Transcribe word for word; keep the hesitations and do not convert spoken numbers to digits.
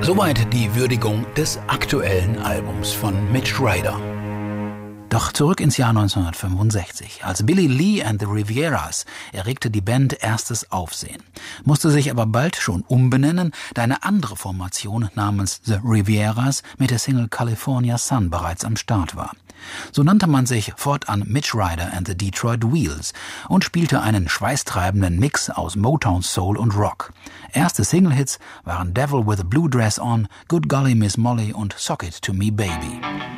Soweit die Würdigung des aktuellen Albums von Mitch Ryder. Doch zurück ins Jahr neunzehnhundertfünfundsechzig. Als Billy Lee and the Rivieras erregte die Band erstes Aufsehen, musste sich aber bald schon umbenennen, da eine andere Formation namens The Rivieras mit der Single California Sun bereits am Start war. So nannte man sich fortan Mitch Ryder and the Detroit Wheels und spielte einen schweißtreibenden Mix aus Motown Soul und Rock. Erste Single-Hits waren Devil with a Blue Dress On, Good Golly Miss Molly und Sock It to Me Baby.